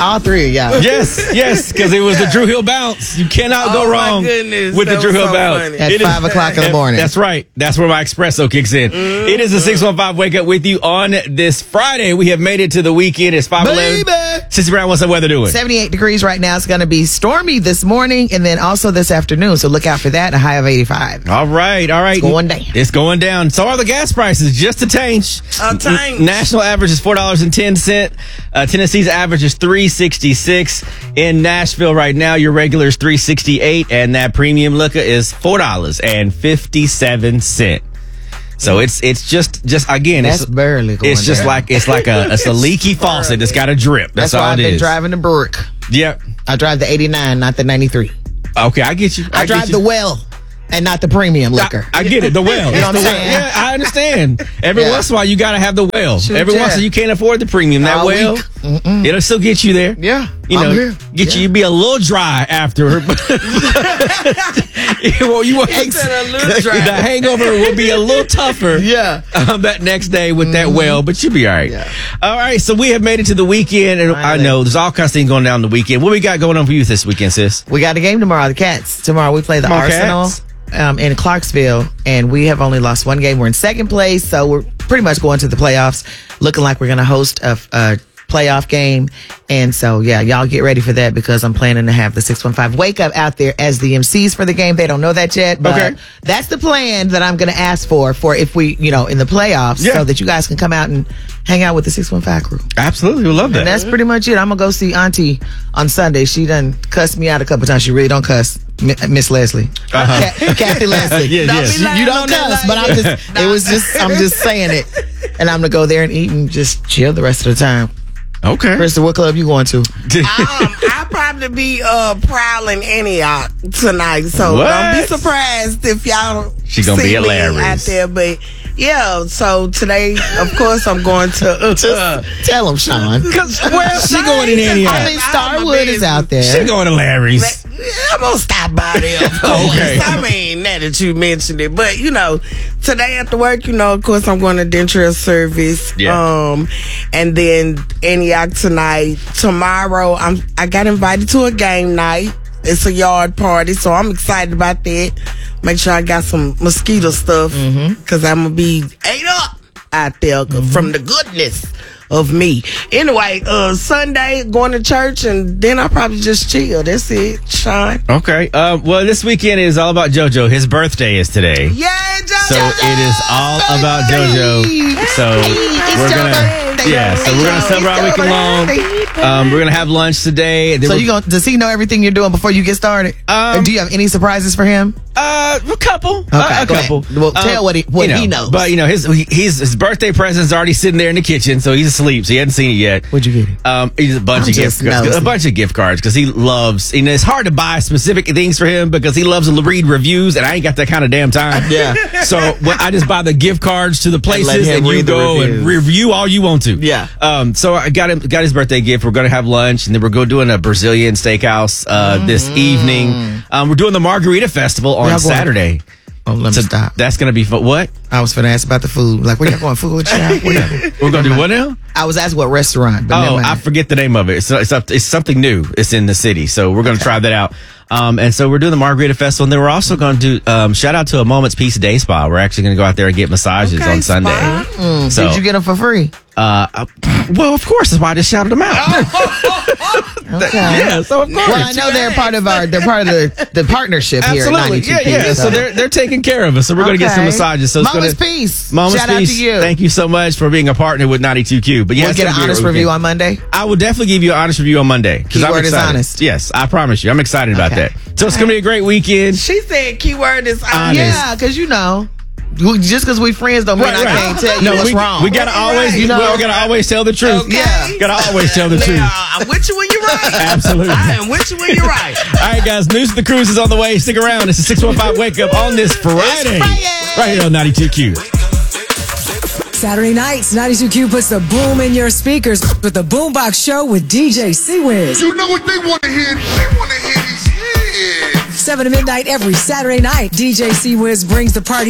All three of y'all. Yes, because it was the Drew Hill bounce. You cannot go wrong with the Drew Hill bounce. At 5 o'clock in the morning. That's right. That's where my espresso kicks in. It is the 615 Wake Up with you on this Friday. We have made it to the weekend. It's 5:11. Sissy Brown, what's the weather doing? 78 degrees right now. It's going to be stormy this morning and then also this afternoon. So look out for that. A high of 85. All right. It's going down. It's going down. So are the gas prices. Just a tange. National average is $4.10. Tennessee's average is $3.66. In Nashville right now, your regular is $3.68, and that premium liquor is $4.57. So it's just again, that's barely going it's just down. it's like a leaky faucet that's got a drip. That's all why I've it been is. driving the Brook. Yep. I drive the 89, not the 93. Okay, I get you. I drive the well and not the premium liquor. I get it. The well. You know what I'm saying? Yeah, I understand. Every once in a while, you got to have the well. Every once in a while, you can't afford the premium. That well, it'll still get you there. Yeah. I'm here. You be a little dry after. Well, you want the hangover will be a little tougher. Yeah. That next day with that well, but you'll be all right. Yeah. All right. So we have made it to the weekend, and I know there's all kinds of things going down the weekend. What we got going on for you this weekend, sis? We got a game tomorrow. The Cats. Tomorrow we play the Arsenal. Cats. In Clarksville, and we have only lost one game. We're in second place, so we're pretty much going to the playoffs, looking like we're going to host a playoff game. And so, yeah, y'all get ready for that because I'm planning to have the 615 Wake Up out there as the MCs for the game. They don't know that yet, but that's the plan that I'm going to ask for if we, in the playoffs, so that you guys can come out and hang out with the 615 crew. Absolutely. We love that. And that's pretty much it. I'm going to go see Auntie on Sunday. She done cussed me out a couple times. She really don't cuss. Miss Leslie. Kathy Leslie. You don't cuss, but I'm just saying it. And I'm going to go there and eat and just chill the rest of the time. Okay. Krista, what club you going to? I'll probably be prowling Antioch tonight, so don't be surprised if y'all She gonna see be at me Larry's out there. But yeah, so today, of course, I'm going to. Tell him, Sean. Where she going in Antioch? I mean, Starwood is out there. She going to Larry's. I'm gonna stop by there, of course. Okay. I mean, now that you mentioned it, but today after work, of course, I'm going to denture service. Yeah. And then Antioch tonight. Tomorrow, I got invited to a game night. It's a yard party, so I'm excited about that. Make sure I got some mosquito stuff because I'm gonna be ate up out there from the goodness of me. Anyway, Sunday going to church, and then I'll probably just chill. That's it, Sean. Okay. Well, this weekend is all about JoJo. His birthday is today. Yay, JoJo! So it is all about JoJo. So we're gonna celebrate all weekend long. We're gonna have lunch today. So does he know everything you're doing before you get started? Or do you have any surprises for him? A couple. Okay, a couple. Well, tell what he knows. But his birthday present's already sitting there in the kitchen, so he's asleep. So he hadn't seen it yet. What'd you get him? He's a bunch of gift cards because he loves. It's hard to buy specific things for him because he loves to read reviews, and I ain't got that kind of damn time. Yeah. So I just buy the gift cards to the places, and you go and review all you want to. Yeah. So I got his birthday gift. We're gonna have lunch, and then we're doing a Brazilian steakhouse this evening. We're doing the Margarita Festival on Saturday. Oh, let me stop. That's going to be fun. What? I was finna ask about the food. Like, where y'all going? Food shop? We're going to do what now? I was asking what restaurant. But I forget the name of it. It's something new. It's in the city. So we're going to try that out. And so we're doing the Margarita Festival. And then we're also going to do, shout out to a Moment's Peace Day Spa. We're actually going to go out there and get massages on Sunday. So, did you get them for free? Well, of course. That's why I just shouted them out. Okay. Yeah, so of course. Well, I know they're part of the partnership here at 92 Peace. Yeah. So they're taking care of us. So we're going to get some massages. So Moment's Peace. Moment's Shout Peace. out to you. Thank you so much for being a partner with 92Q. But we'll get an honest review on Monday. I will definitely give you an honest review on Monday. Keyword is honest. Yes, I promise you. I'm excited about that. So it's going to be a great weekend. She said keyword is honest. Yeah, because just because we friends don't mean I can't tell you what's wrong. We gotta always, we gotta always tell the truth. Okay. Yeah, gotta always tell the truth. I'm with you when you're right. Absolutely. I am with you when you're right. All right, guys. News of the Cruise is on the way. Stick around. It's a 615 Wake Up on this Friday, right here on 92Q. Saturday nights, 92Q puts the boom in your speakers with the Boombox Show with DJ C-Wiz. You know what they want to hear? They want to hear these hits. 7 to midnight every Saturday night, DJ C-Wiz brings the party